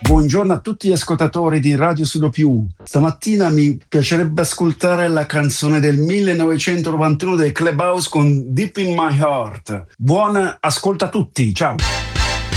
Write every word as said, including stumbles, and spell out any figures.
Buongiorno a tutti gli ascoltatori di Radio Sudo Più. Stamattina mi piacerebbe ascoltare la canzone del millenovecentonovantuno dei Clubhouse con Deep in My Heart. Buon ascolto a tutti, ciao!